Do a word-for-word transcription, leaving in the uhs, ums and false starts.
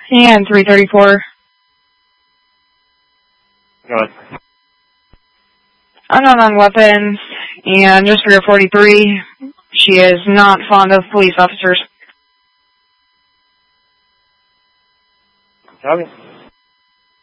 And three thirty-four. Go ahead. Unknown on weapons, and just for your forty-three, she is not fond of police officers. Okay.